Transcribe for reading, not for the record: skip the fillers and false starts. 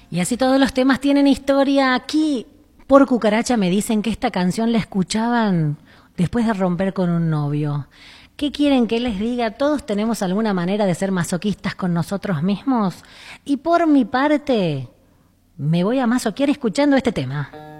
Y así todos los temas tienen historia. Aquí, por Cucaracha, me dicen que esta canción la escuchaban después de romper con un novio. ¿Qué quieren que les diga? Todos tenemos alguna manera de ser masoquistas con nosotros mismos. Y por mi parte, me voy a masoquear escuchando este tema.